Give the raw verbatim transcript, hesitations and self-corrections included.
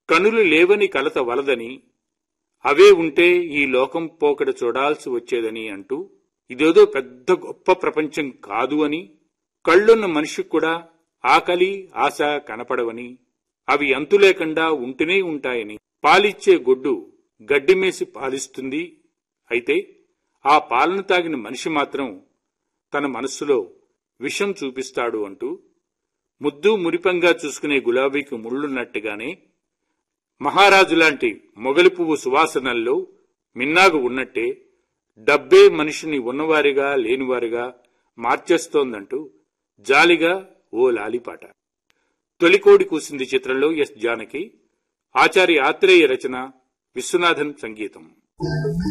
కనులు లేవని కలత వలదని, అవే ఉంటే ఈ లోకం పోకడ చూడాల్సి వచ్చేదని అంటూ ఇదేదో పెద్ద గొప్ప ప్రపంచం కాదు అని, కళ్ళున్న మనిషికి కూడా ఆకలి ఆశ కనపడవని, అవి అంతులేకుండా ఉంటూనే ఉంటాయని, పాలిచ్చే గొడ్డు గడ్డిమేసి పాలిస్తుంది, అయితే ఆ పాలను తాగిన మనిషి మాత్రం తన మనస్సులో విషం చూపిస్తాడు అంటూ, ముద్దు మురిపంగా చూసుకునే గులాబీకి ముళ్ళున్నట్టుగానే మహారాజులాంటి మొగలి పువ్వు సువాసనల్లో మిన్నాగు ఉన్నట్టే డబ్బే మనిషిని ఉన్నవారిగా లేనివారిగా మార్చేస్తోందంటూ జాలిగా ఓ లాలిపాట. తొలికోడి కూసింది చిత్రంలో ఎస్ జానకి, ఆచార్య ఆత్రేయ రచన, విశ్వనాథన్ సంగీతం.